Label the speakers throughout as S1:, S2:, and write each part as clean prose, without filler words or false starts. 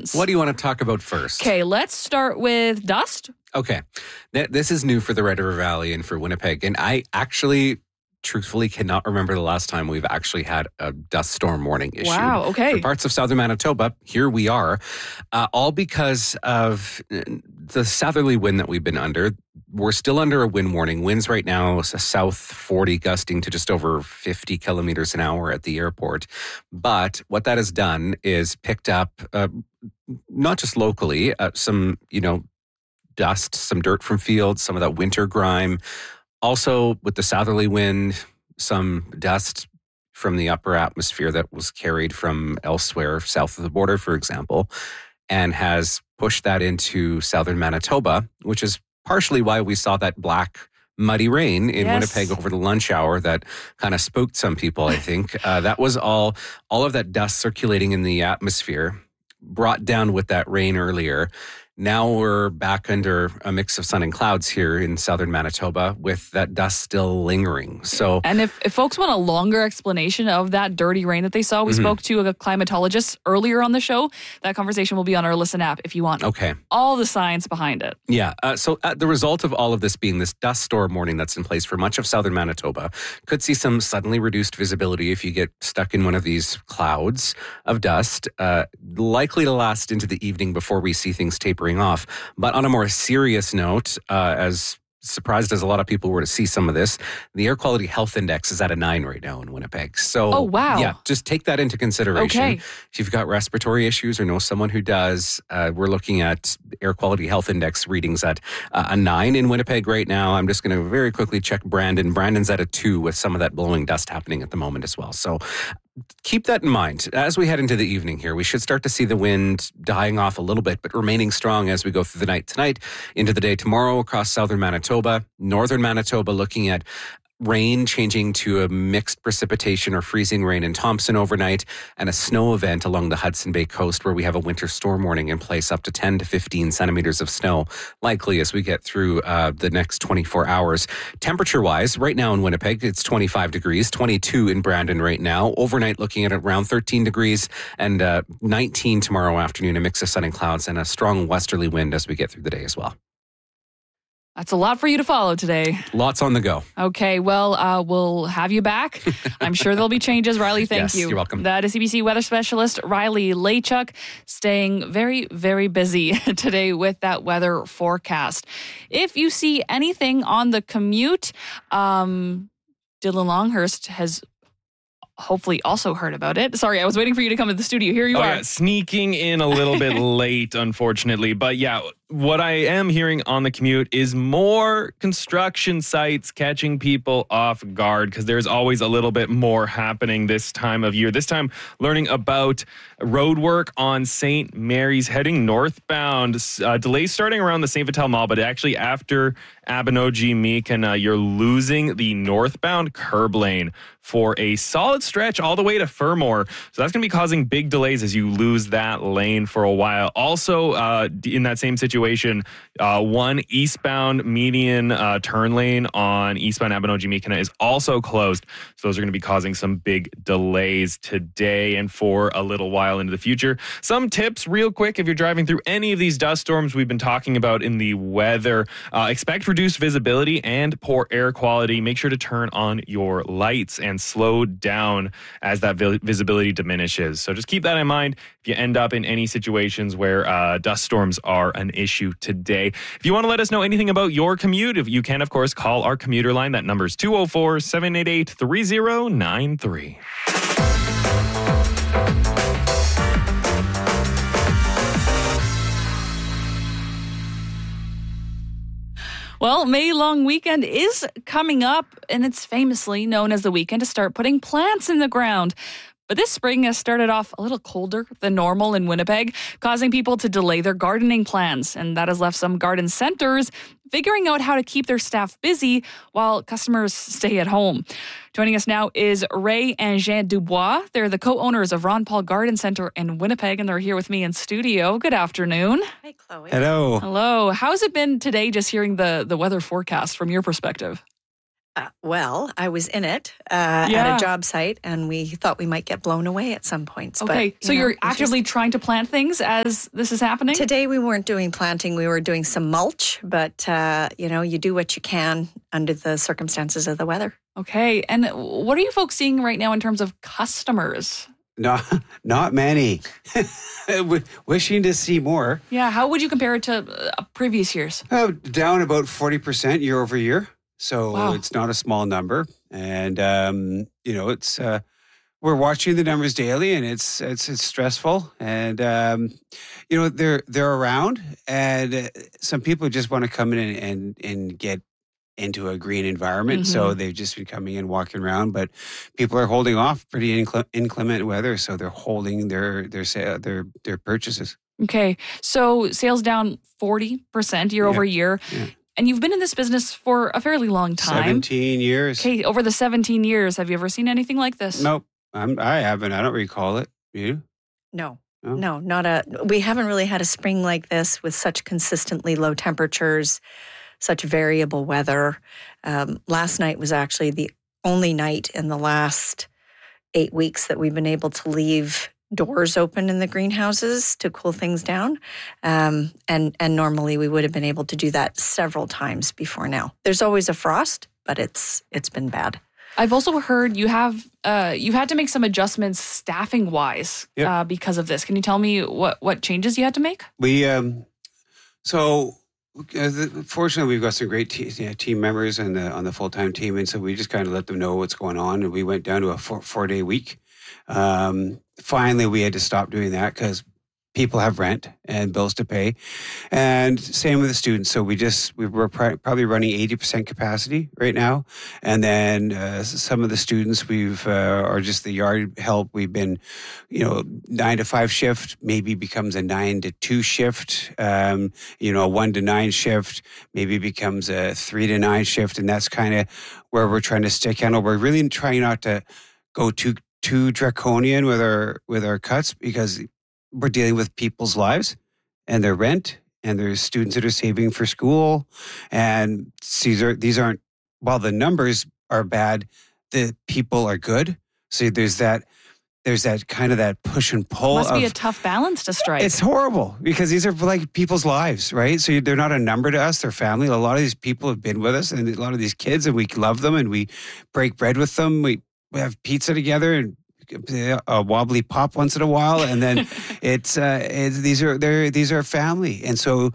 S1: questions.
S2: What do you want to talk about first?
S1: Okay, let's start with dust.
S2: Okay. This is new for the Red River Valley and for Winnipeg. And I actually, truthfully, cannot remember the last time we've actually had a dust storm warning issued.
S1: Wow, okay.
S2: For parts of southern Manitoba, here we are. All because of the southerly wind that we've been under. We're still under a wind warning. Winds right now, south 40, gusting to just over 50 kilometers an hour at the airport. But what that has done is picked up, not just locally, some, dust, some dirt from fields, some of that winter grime. Also, with the southerly wind, some dust from the upper atmosphere that was carried from elsewhere south of the border, for example, and has pushed that into southern Manitoba, which is partially why we saw that black, muddy rain in Winnipeg over the lunch hour that kind of spooked some people, I think. That was all of that dust circulating in the atmosphere, brought down with that rain earlier. Now we're back under a mix of sun and clouds here in southern Manitoba with that dust still lingering. So,
S1: and if folks want a longer explanation of that dirty rain that they saw, we spoke to a climatologist earlier on the show. That conversation will be on our Listen app if you want all the science behind it.
S2: Yeah. So the result of all of this being this dust storm warning that's in place for much of southern Manitoba, could see some suddenly reduced visibility if you get stuck in one of these clouds of dust, likely to last into the evening before we see things taper off. But on a more serious note, as surprised as a lot of people were to see some of this, the air quality health index is at a 9 right now in Winnipeg. So, yeah, just take that into consideration.
S1: Okay.
S2: If you've got respiratory issues or know someone who does, we're looking at air quality health index readings at a 9 in Winnipeg right now. I'm just going to very quickly check Brandon. Brandon's at a 2 with some of that blowing dust happening at the moment as well. So keep that in mind. As we head into the evening here, we should start to see the wind dying off a little bit, but remaining strong as we go through the night tonight, into the day tomorrow across southern Manitoba, northern Manitoba, looking at rain changing to a mixed precipitation or freezing rain in Thompson overnight, and a snow event along the Hudson Bay coast where we have a winter storm warning in place, up to 10 to 15 centimeters of snow likely as we get through the next 24 hours. Temperature-wise, right now in Winnipeg, it's 25 degrees, 22 in Brandon right now. Overnight, looking at around 13 degrees, and 19 tomorrow afternoon, a mix of sun and clouds, and a strong westerly wind as we get through the day as well.
S1: That's a lot for you to follow today.
S2: Lots on the go.
S1: Okay, well, we'll have you back. I'm sure there'll be changes. Riley, thank you.
S2: You're welcome.
S1: That is CBC weather specialist Riley Lachuk, staying very, very busy today with that weather forecast. If you see anything on the commute, Dylan Longhurst has hopefully also heard about it. Sorry, I was waiting for you to come to the studio. Here you are.
S3: Yeah, sneaking in a little bit late, unfortunately. But yeah, what I am hearing on the commute is more construction sites catching people off guard, because there's always a little bit more happening this time of year. This time, learning about road work on St. Mary's heading northbound. Delays starting around the St. Vital Mall, but actually after Abinogi Meakin, you're losing the northbound curb lane for a solid stretch all the way to Fermor. So that's going to be causing big delays as you lose that lane for a while. Also, in that same situation, one eastbound median turn lane on eastbound Abinogi Meakin is also closed. So those are going to be causing some big delays today and for a little while into the future. Some tips real quick if you're driving through any of these dust storms we've been talking about in the weather. Expect reduced visibility and poor air quality. Make sure to turn on your lights and slow down as that visibility diminishes. So just keep that in mind if you end up in any situations where dust storms are an issue today. If you want to let us know anything about your commute, if you can, of course, call our commuter line. That number is 204-788-3093.
S1: Well, May long weekend is coming up, and it's famously known as the weekend to start putting plants in the ground. But this spring has started off a little colder than normal in Winnipeg, causing people to delay their gardening plans. And that has left some garden centers figuring out how to keep their staff busy while customers stay at home. Joining us now is Ray and Jean Dubois. They're the co-owners of Ron Paul Garden Center in Winnipeg, and they're here with me in studio. Good afternoon.
S4: Hi, Chloe.
S2: Hello.
S1: Hello. How has it been today, just hearing the weather forecast from your perspective?
S4: Well, I was in it at a job site, and we thought we might get blown away at some points.
S1: Okay,
S4: but,
S1: so you're actively trying to plant things as this is happening?
S4: Today we weren't doing planting, we were doing some mulch, but you do what you can under the circumstances of the weather.
S1: Okay, and what are you folks seeing right now in terms of customers?
S5: Not many. Wishing to see more.
S1: Yeah, how would you compare it to previous years?
S5: Down about 40% year over year. So
S1: Wow.
S5: It's not a small number. And, it's we're watching the numbers daily, and it's stressful. And, they're around. And some people just want to come in and get into a green environment. So they've just been coming in, walking around, but people are holding off pretty inclement weather. So they're holding their purchases.
S1: Okay, so sales down 40% year over year.
S5: Yeah.
S1: And you've been in this business for a fairly long time.
S5: 17 years.
S1: Okay, over the 17 years, have you ever seen anything like this?
S5: Nope. I haven't. I don't recall it. You?
S4: No.
S5: Oh.
S4: No, we haven't really had a spring like this with such consistently low temperatures, such variable weather. Last night was actually the only night in the last 8 weeks that we've been able to leave doors open in the greenhouses to cool things down. And normally we would have been able to do that several times before now. There's always a frost, but it's been bad.
S1: I've also heard you've had to make some adjustments staffing wise because of this. Can you tell me what changes you had to make?
S5: We fortunately we've got some great team members on the full-time team, and so we just kind of let them know what's going on, and we went down to a 4-day week. Finally, we had to stop doing that because people have rent and bills to pay, and same with the students. So we're probably running 80% capacity right now, and then some of the students or just the yard help. We've been, 9 to 5 shift maybe becomes a 9 to 2 shift. A 1 to 9 shift maybe becomes a 3 to 9 shift, and that's kind of where we're trying to stick handle. We're really trying not to go too draconian with our cuts, because we're dealing with people's lives and their rent, and there's students that are saving for school, and these aren't, while the numbers are bad, the people are good. So there's that kind of that push and pull.
S1: Must be a tough balance to strike.
S5: It's horrible, because these are like people's lives, right? So they're not a number to us, they're family. A lot of these people have been with us, and a lot of these kids, and we love them, and we break bread with them. We have pizza together and a wobbly pop once in a while, and then these are family. And so,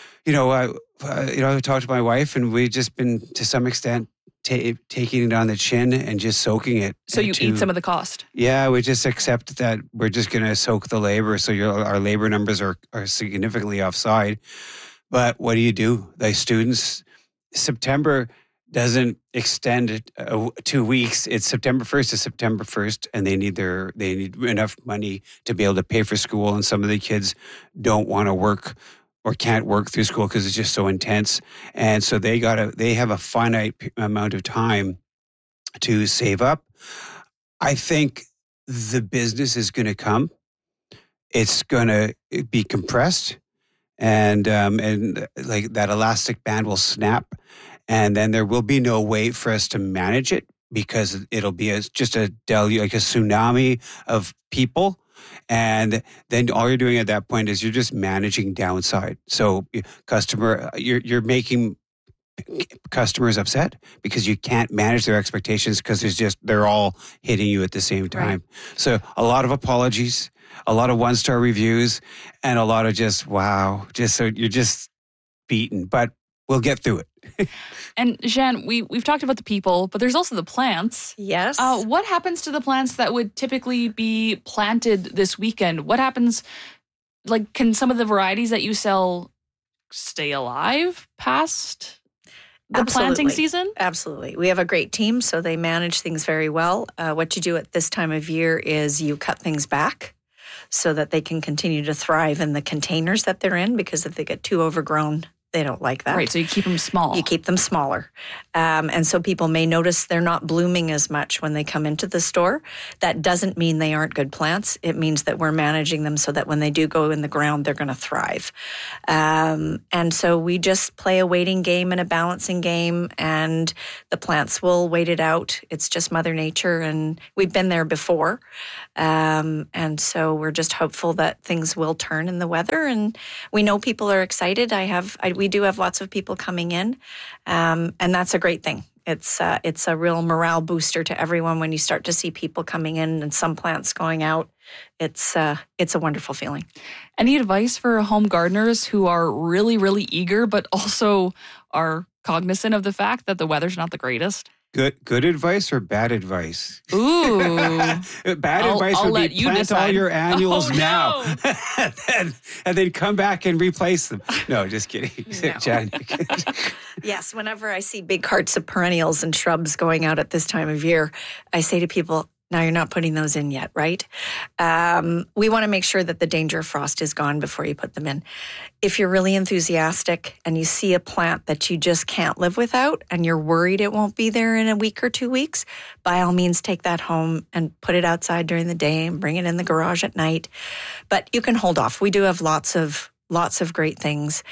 S5: I talked to my wife, and we've just been to some extent taking it on the chin and just soaking it.
S1: So you eat some of the cost.
S5: Yeah, we just accept that we're just going to soak the labor. So our labor numbers are significantly offside. But what do? The students, September doesn't extend 2 weeks. It's September 1st to September 1st, and they need enough money to be able to pay for school. And some of the kids don't want to work or can't work through school because it's just so intense. And so they have a finite amount of time to save up. I think the business is going to come. It's going to be compressed, and like that elastic band will snap. And then there will be no way for us to manage it, because it'll be just a deluge, like a tsunami of people. And then all you're doing at that point is you're just managing downside. So you're making customers upset because you can't manage their expectations, because they're all hitting you at the same time. Right. So a lot of apologies, a lot of 1-star reviews, and a lot of so you're just beaten, but we'll get through it.
S1: And Jeanne, we've talked about the people, but there's also the plants.
S4: Yes.
S1: What happens to the plants that would typically be planted this weekend? What happens? Like, can some of the varieties that you sell stay alive past the planting season?
S4: Absolutely. We have a great team, so they manage things very well. What you do at this time of year is you cut things back so that they can continue to thrive in the containers that they're in, because if they get too overgrown, They don't like that.
S1: Right, so you keep them small.
S4: You keep them smaller. And so people may notice they're not blooming as much when they come into the store. That doesn't mean they aren't good plants. It means that we're managing them so that when they do go in the ground, they're going to thrive. And so we just play a waiting game and a balancing game, and the plants will wait it out. It's just Mother Nature, and we've been there before. And so we're just hopeful that things will turn in the weather, and we know people are excited. We do have lots of people coming in, and that's a great thing. It's a real morale booster to everyone when you start to see people coming in and some plants going out. It's a wonderful feeling.
S1: Any advice for home gardeners who are really, really eager, but also are cognizant of the fact that the weather's not the greatest?
S5: Good advice or bad advice?
S1: Ooh.
S5: Bad advice
S1: I'll
S5: would be plant all your annuals now. and then come back and replace them. No, just kidding.
S4: No.
S5: Jan.
S4: Yes, whenever I see big carts of perennials and shrubs going out at this time of year, I say to people, now you're not putting those in yet, right? We want to make sure that the danger of frost is gone before you put them in. If you're really enthusiastic and you see a plant that you just can't live without and you're worried it won't be there in a week or 2 weeks, by all means take that home and put it outside during the day and bring it in the garage at night. But you can hold off. We do have lots of great things.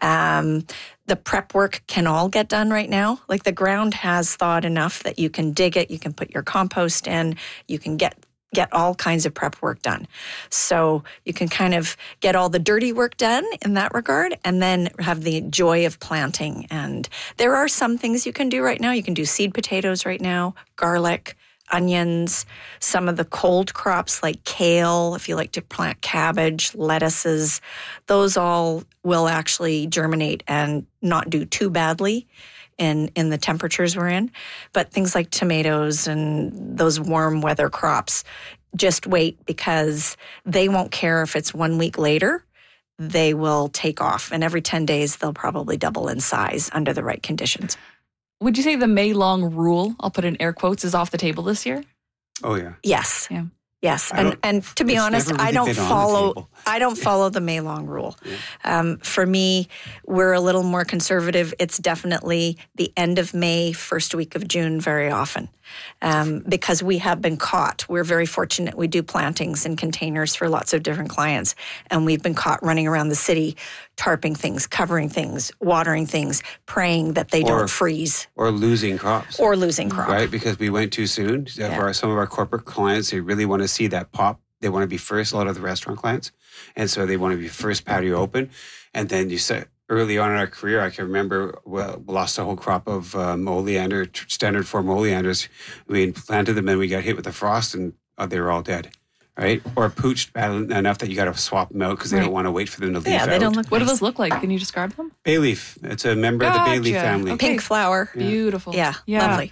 S4: The prep work can all get done right now. Like the ground has thawed enough that you can dig it, you can put your compost in, you can get all kinds of prep work done. So you can kind of get all the dirty work done in that regard and then have the joy of planting. And there are some things you can do right now. You can do seed potatoes right now, garlic, onions, some of the cold crops like kale, if you like to plant cabbage, lettuces, those all will actually germinate and not do too badly in the temperatures we're in. But things like tomatoes and those warm weather crops, just wait because they won't care if it's 1 week later. They will take off. And every 10 days, they'll probably double in size under the right conditions.
S1: Would you say the May long rule, I'll put in air quotes, is off the table this year?
S5: Oh, yeah.
S4: Yes.
S1: Yeah.
S4: Yes, and to be honest, I don't follow the May long rule. Yeah. For me, we're a little more conservative. It's definitely the end of May, first week of June very often. Because we have been caught. We're very fortunate. We do plantings in containers for lots of different clients, and we've been caught running around the city, tarping things, covering things, watering things, praying that they don't freeze.
S5: Or losing crops.
S4: Right,
S5: because we went too soon. For some of our corporate clients, they really want to see that pop. They want to be first, a lot of the restaurant clients. And so they want to be first patio open. And then you said, early on in our career, I can remember we lost a whole crop of oleander, standard form oleanders. We planted them and we got hit with the frost and they were all dead, right? Or pooched bad enough that you got to swap them out because they don't want to wait for them to leaf out.
S4: Yeah, they don't look
S1: What do those look like? Can you describe them?
S5: Bay leaf. It's a member of the bay leaf family.
S1: Okay.
S4: Pink flower.
S1: Yeah. Beautiful.
S4: Yeah, lovely.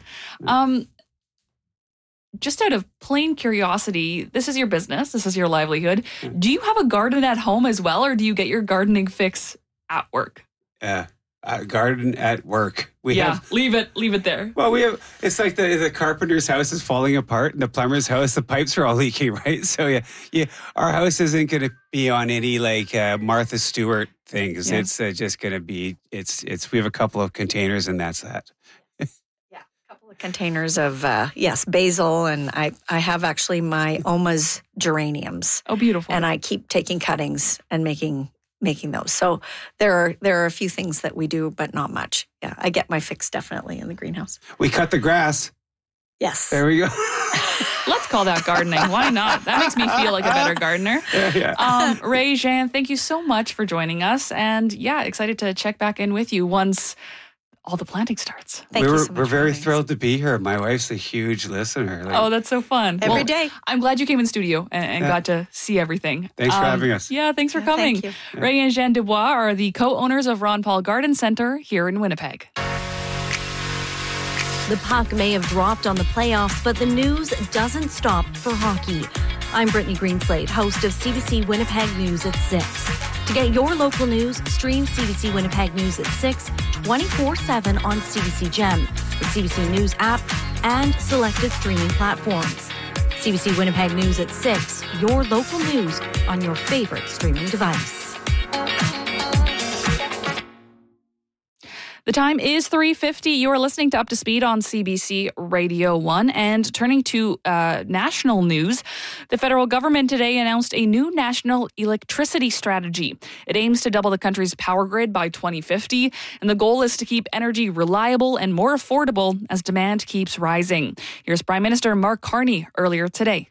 S1: Just out of plain curiosity, this is your business. This is your livelihood. Do you have a garden at home as well, or do you get your gardening fix at work?
S5: Garden at work.
S1: Leave it there.
S5: Well, it's like the carpenter's house is falling apart and the plumber's house, the pipes are all leaking, right? So our house isn't going to be on any like Martha Stewart things. Yeah. It's just going to be, we have a couple of containers and that's that.
S4: Containers of basil, and I have actually my Oma's geraniums.
S1: Oh, beautiful!
S4: And I keep taking cuttings and making those. So there are a few things that we do, but not much. Yeah, I get my fix definitely in the greenhouse.
S5: We cut the grass.
S4: Yes.
S5: There we go.
S1: Let's call that gardening. Why not? That makes me feel like a better gardener.
S5: Yeah.
S1: Ray, Jean, thank you so much for joining us, and excited to check back in with you once all the planting starts.
S4: Thank you so much.
S5: We're very thrilled to be here. My wife's a huge listener.
S1: That's so fun.
S4: Every day.
S1: I'm glad you came in studio and got to see everything.
S5: Thanks for having us.
S1: Yeah, thanks for coming.
S4: Thank you.
S1: Ray and Jean Dubois are the co-owners of Ron Paul Garden Center here in Winnipeg.
S6: The puck may have dropped on the playoffs, but the news doesn't stop for hockey. I'm Brittany Greenslade, host of CBC Winnipeg News at 6. To get your local news, stream CBC Winnipeg News at 6, 24/7 on CBC Gem, the CBC News app, and selected streaming platforms. CBC Winnipeg News at 6, your local news on your favorite streaming device.
S1: The time is 3:50. You are listening to Up to Speed on CBC Radio 1. And turning to national news, the federal government today announced a new national electricity strategy. It aims to double the country's power grid by 2050, and the goal is to keep energy reliable and more affordable as demand keeps rising. Here's Prime Minister Mark Carney earlier today.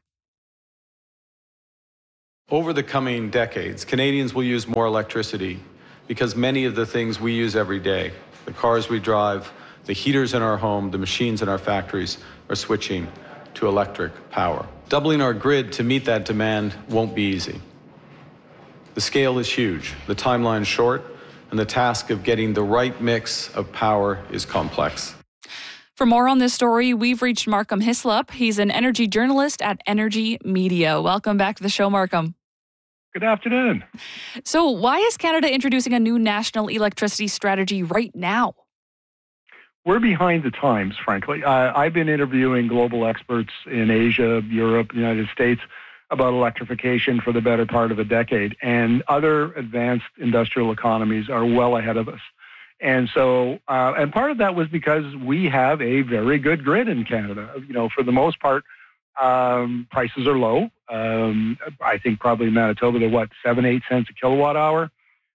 S7: Over the coming decades, Canadians will use more electricity because many of the things we use every day, the cars we drive, the heaters in our home, the machines in our factories, are switching to electric power. Doubling our grid to meet that demand won't be easy. The scale is huge, the timeline is short, and the task of getting the right mix of power is complex.
S1: For more on this story, we've reached Markham Hislop. He's an energy journalist at Energy Media. Welcome back to the show, Markham.
S8: Good afternoon.
S1: So why is Canada introducing a new national electricity strategy right now?
S8: We're behind the times, frankly. I've been interviewing global experts in Asia, Europe, the United States about electrification for the better part of a decade, and other advanced industrial economies are well ahead of us. And so, and part of that was because we have a very good grid in Canada. You know, for the most part, prices are low. I think probably in Manitoba, they're 7-8 cents a kilowatt hour.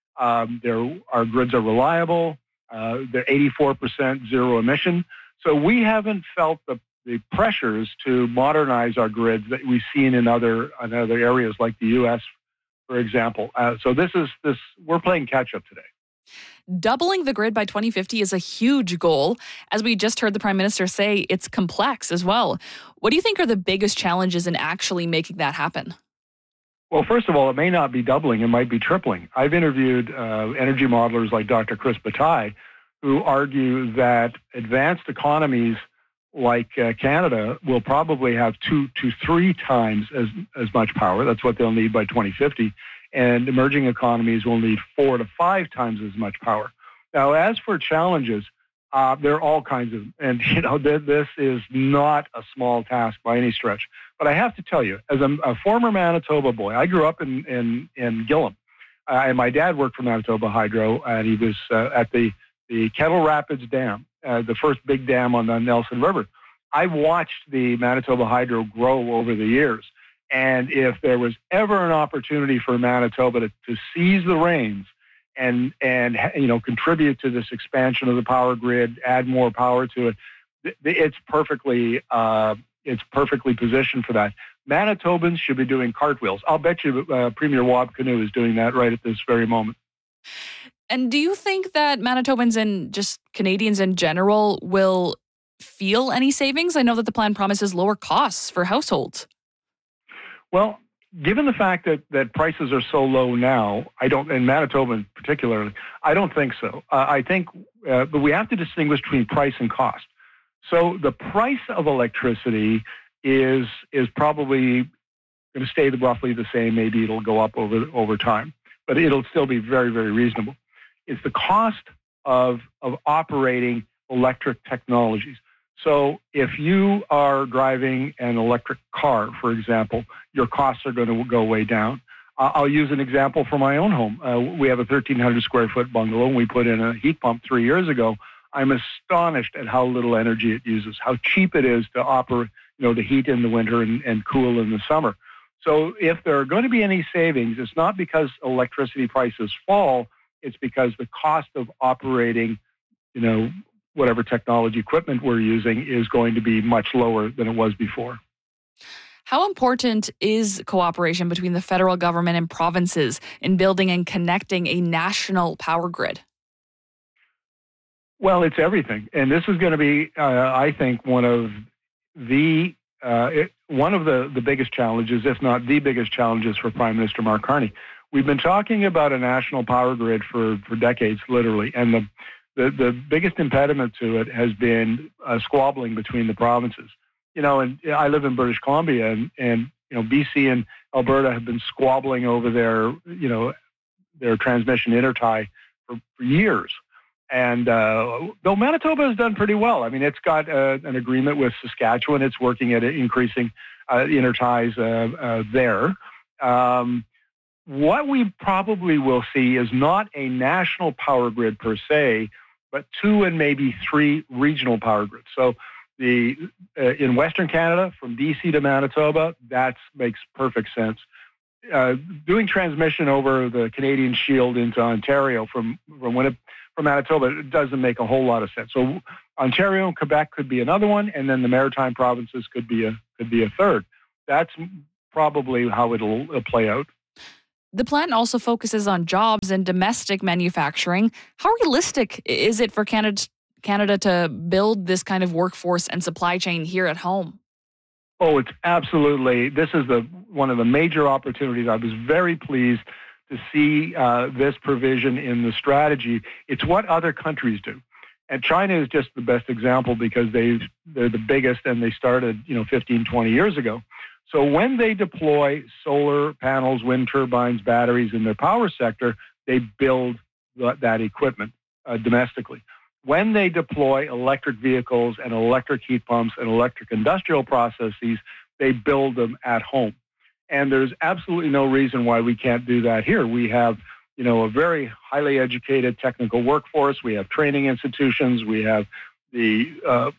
S8: Our grids are reliable. They're 84% zero emission. So we haven't felt the pressures to modernize our grids that we've seen in other areas like the U.S., for example. So we're playing catch up today.
S1: Doubling the grid by 2050 is a huge goal. As we just heard the Prime Minister say, it's complex as well. What do you think are the biggest challenges in actually making that happen?
S8: Well, first of all, it may not be doubling, it might be tripling. I've interviewed energy modelers like Dr. Chris Bataille, who argue that advanced economies like Canada will probably have 2 to 3 times as much power. That's what they'll need by 2050. And emerging economies will need 4 to 5 times as much power. Now, as for challenges, there are all kinds of, and this is not a small task by any stretch. But I have to tell you, as a former Manitoba boy, I grew up in Gillam, and my dad worked for Manitoba Hydro, and he was at the Kettle Rapids Dam, the first big dam on the Nelson River. I watched the Manitoba Hydro grow over the years. And if there was ever an opportunity for Manitoba to seize the reins and contribute to this expansion of the power grid, add more power to it, it's perfectly positioned for that. Manitobans should be doing cartwheels. I'll bet you Premier Wab Kinew is doing that right at this very moment.
S1: And do you think that Manitobans and just Canadians in general will feel any savings? I know that the plan promises lower costs for households.
S8: Well, given the fact that prices are so low now, and Manitoba in particular, I don't think so. I think, but we have to distinguish between price and cost. So the price of electricity is probably going to stay roughly the same. Maybe it'll go up over time, but it'll still be very, very reasonable. It's the cost of operating electric technologies. So if you are driving an electric car, for example, your costs are going to go way down. I'll use an example from my own home. We have a 1,300 square foot bungalow, and we put in a heat pump 3 years ago. I'm astonished at how little energy it uses, how cheap it is to operate, to heat in the winter and cool in the summer. So if there are going to be any savings, it's not because electricity prices fall, it's because the cost of operating, whatever technology equipment we're using is going to be much lower than it was before.
S1: How important is cooperation between the federal government and provinces in building and connecting a national power grid?
S8: Well, it's everything. And this is going to be, I think, one of the biggest challenges, if not the biggest challenges for Prime Minister Mark Carney. We've been talking about a national power grid for decades, literally, and the biggest impediment to it has been squabbling between the provinces. And I live in British Columbia, and BC and Alberta have been squabbling over their transmission intertie for years. And though Manitoba has done pretty well, I mean, it's got an agreement with Saskatchewan. It's working at increasing interties there. What we probably will see is not a national power grid per se, but 2 and maybe 3 regional power grids. So in Western Canada, from BC to Manitoba, that makes perfect sense. Doing transmission over the Canadian Shield into Ontario from Manitoba, it doesn't make a whole lot of sense. So Ontario and Quebec could be another one, and then the Maritime provinces could be a third. That's probably how it'll play out.
S1: The plan also focuses on jobs and domestic manufacturing. How realistic is it for Canada to build this kind of workforce and supply chain here at home?
S8: Oh, it's absolutely. This is one of the major opportunities. I was very pleased to see this provision in the strategy. It's what other countries do. And China is just the best example because they're the biggest and they started 15, 20 years ago. So when they deploy solar panels, wind turbines, batteries in their power sector, they build that equipment domestically. When they deploy electric vehicles and electric heat pumps and electric industrial processes, they build them at home. And there's absolutely no reason why we can't do that here. We have, a very highly educated technical workforce. We have training institutions. We have the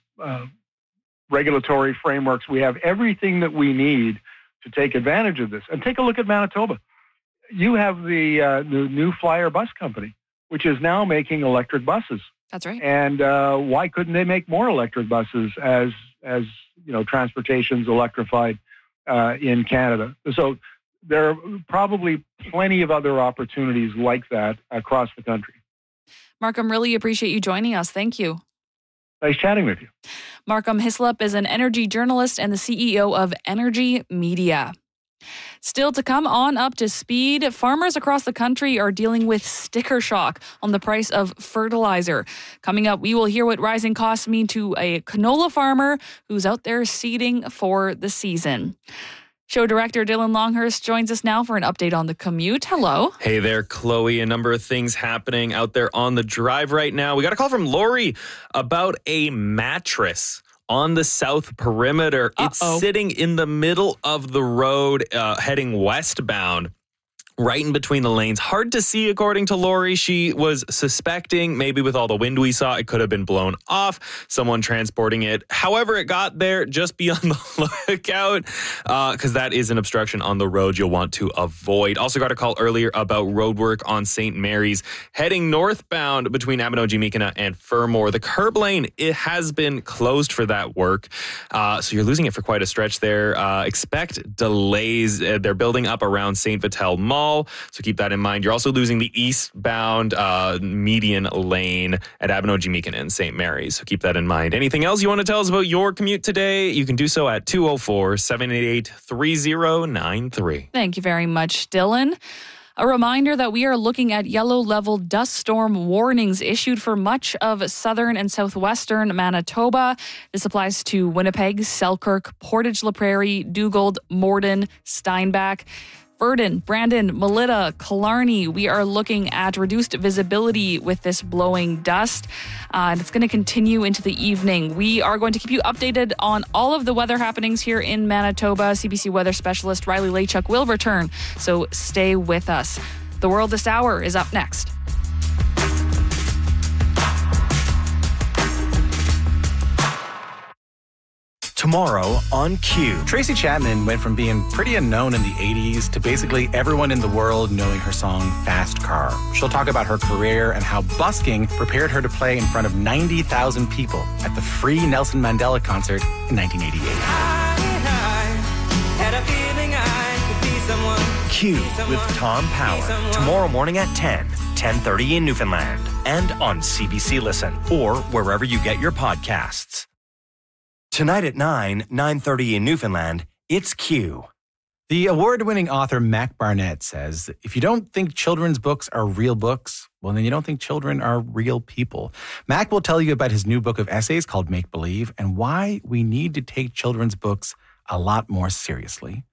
S8: regulatory frameworks. We have everything that we need to take advantage of this. And take a look at Manitoba. You have the New Flyer Bus Company, which is now making electric buses.
S1: That's right.
S8: And why couldn't they make more electric buses as transportation's electrified in Canada? So there are probably plenty of other opportunities like that across the country.
S1: Markham, really appreciate you joining us. Thank you.
S8: Nice chatting with you.
S1: Markham Hislop is an energy journalist and the CEO of Energy Media. Still to come on Up to Speed, farmers across the country are dealing with sticker shock on the price of fertilizer. Coming up, we will hear what rising costs mean to a canola farmer who's out there seeding for the season. Show director Dylan Longhurst joins us now for an update on the commute. Hello.
S3: Hey there, Chloe. A number of things happening out there on the drive right now. We got a call from Lori about a mattress on the south perimeter. It's sitting in the middle of the road heading westbound. Right in between the lanes. Hard to see, according to Lori. She was suspecting, maybe with all the wind we saw, it could have been blown off. Someone transporting it. However, it got there. Just be on the lookout because that is an obstruction on the road you'll want to avoid. Also got a call earlier about road work on St. Mary's heading northbound between Abinogi-Meekina and Fermor. The curb lane, it has been closed for that work. So you're losing it for quite a stretch there. Expect delays. They're building up around St. Vital Mall. So keep that in mind. You're also losing the eastbound median lane at Abinogi-Meekina and St. Mary's. So keep that in mind. Anything else you want to tell us about your commute today? You can do so at 204-788-3093.
S1: Thank you very much, Dylan. A reminder that we are looking at yellow level dust storm warnings issued for much of southern and southwestern Manitoba. This applies to Winnipeg, Selkirk, Portage-La Prairie, Dugald, Morden, Steinbach, Verdon, Brandon, Melita, Killarney. We are looking at reduced visibility with this blowing dust. And it's going to continue into the evening. We are going to keep you updated on all of the weather happenings here in Manitoba. CBC weather specialist Riley Lachuk will return, so stay with us. The World This Hour is up next.
S9: Tomorrow on Q. Tracy Chapman went from being pretty unknown in the 80s to basically everyone in the world knowing her song Fast Car. She'll talk about her career and how busking prepared her to play in front of 90,000 people at the free Nelson Mandela concert in 1988.
S10: Had a feeling I could be someone.
S9: Q with Tom Power. Tomorrow morning at 10:30 in Newfoundland. And on CBC Listen or wherever you get your podcasts. Tonight at 9:30 in Newfoundland, it's Q. The award-winning author Mac Barnett says, if you don't think children's books are real books, well, then you don't think children are real people. Mac will tell you about his new book of essays called Make Believe and why we need to take children's books a lot more seriously.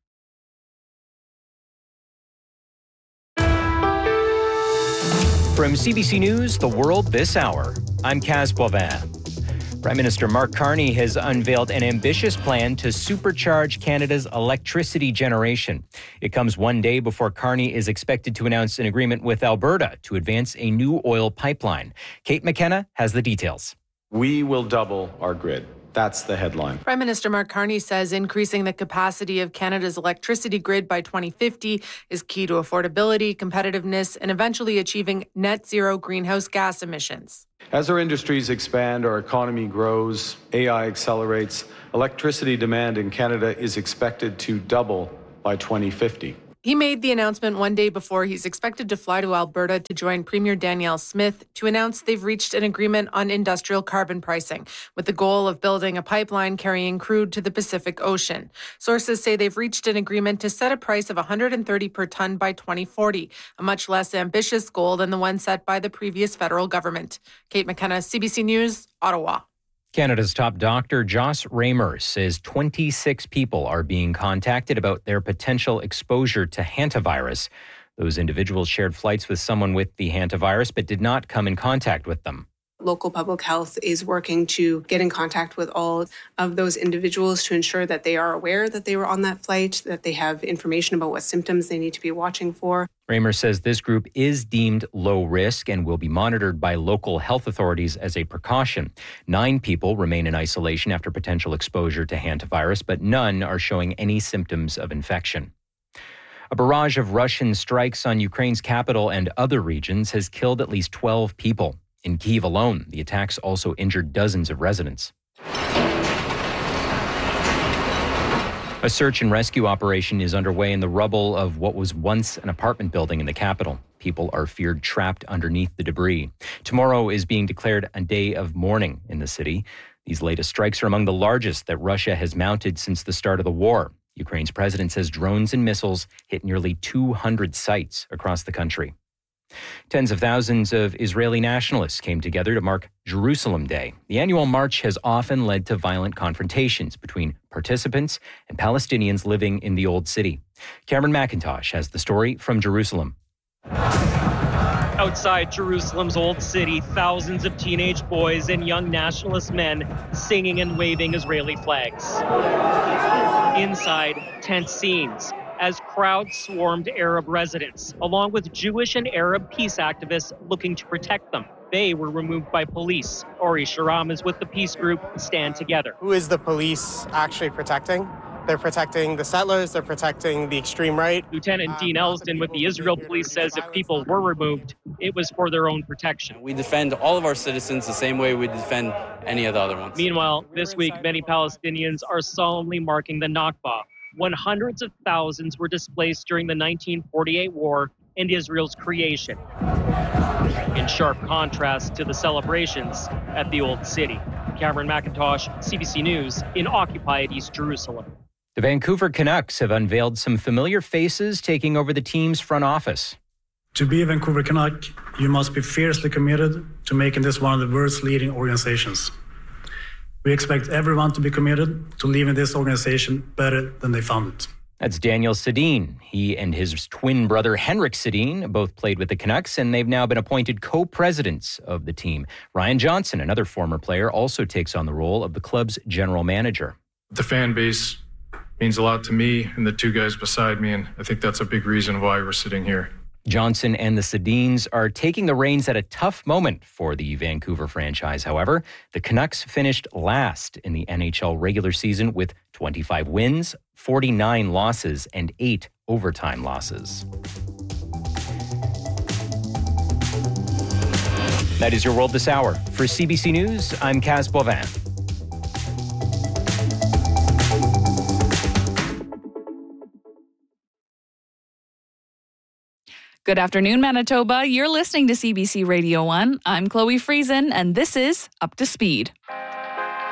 S9: From CBC News, The World This Hour, I'm Kaz Boivin.
S11: Prime Minister Mark Carney has unveiled an ambitious plan to supercharge Canada's electricity generation. It comes one day before Carney is expected to announce an agreement with Alberta to advance a new oil pipeline. Kate McKenna has the details.
S7: We will double our grid. That's the headline.
S12: Prime Minister Mark Carney says increasing the capacity of Canada's electricity grid by 2050 is key to affordability, competitiveness, and eventually achieving net zero greenhouse gas emissions.
S7: As our industries expand, our economy grows, AI accelerates, electricity demand in Canada is expected to double by 2050.
S12: He made the announcement one day before he's expected to fly to Alberta to join Premier Danielle Smith to announce they've reached an agreement on industrial carbon pricing, with the goal of building a pipeline carrying crude to the Pacific Ocean. Sources say they've reached an agreement to set a price of $130 per ton by 2040, a much less ambitious goal than the one set by the previous federal government. Kate McKenna, CBC News, Ottawa.
S11: Canada's top doctor, Joss Raymer, says 26 people are being contacted about their potential exposure to hantavirus. Those individuals shared flights with someone with the hantavirus but did not come in contact with them.
S13: Local public health is working to get in contact with all of those individuals to ensure that they are aware that they were on that flight, that they have information about what symptoms they need to be watching for.
S11: Raymer says this group is deemed low risk and will be monitored by local health authorities as a precaution. 9 people remain in isolation after potential exposure to hantavirus, but none are showing any symptoms of infection. A barrage of Russian strikes on Ukraine's capital and other regions has killed at least 12 people. In Kyiv alone, the attacks also injured dozens of residents. A search and rescue operation is underway in the rubble of what was once an apartment building in the capital. People are feared trapped underneath the debris. Tomorrow is being declared a day of mourning in the city. These latest strikes are among the largest that Russia has mounted since the start of the war. Ukraine's president says drones and missiles hit nearly 200 sites across the country. Tens of thousands of Israeli nationalists came together to mark Jerusalem Day. The annual march has often led to violent confrontations between participants and Palestinians living in the Old City. Cameron McIntosh has the story from Jerusalem.
S14: Outside Jerusalem's Old City, thousands of teenage boys and young nationalist men singing and waving Israeli flags. Inside, tense scenes as crowds swarmed Arab residents, along with Jewish and Arab peace activists looking to protect them. They were removed by police. Ori Sharam is with the peace group Stand Together.
S15: Who is the police actually protecting? They're protecting the settlers, they're protecting the extreme right.
S14: Lieutenant Dean Elston with the Israel Police says if people were removed, it was for their own protection.
S16: We defend all of our citizens the same way we defend any of the other ones.
S14: Meanwhile, this week, many Palestinians are solemnly marking the Nakba, when hundreds of thousands were displaced during the 1948 war and Israel's creation, in sharp contrast to the celebrations at the Old City. Cameron McIntosh, CBC News, in occupied East Jerusalem.
S11: The Vancouver Canucks have unveiled some familiar faces taking over the team's front office.
S17: To be a Vancouver Canuck, you must be fiercely committed to making this one of the world's leading organizations. We expect everyone to be committed to leaving this organization better than they found it.
S11: That's Daniel Sedin. He and his twin brother Henrik Sedin both played with the Canucks, and they've now been appointed co-presidents of the team. Ryan Johnson, another former player, also takes on the role of the club's general manager.
S18: The fan base means a lot to me and the two guys beside me, and I think that's a big reason why we're sitting here.
S11: Johnson and the Sedins are taking the reins at a tough moment for the Vancouver franchise. However, the Canucks finished last in the NHL regular season with 25 wins, 49 losses, and 8 overtime losses. That is your world this hour. For CBC News, I'm Kaz Bovin.
S1: Good afternoon, Manitoba. You're listening to CBC Radio 1. I'm Chloe Friesen, and this is Up to Speed.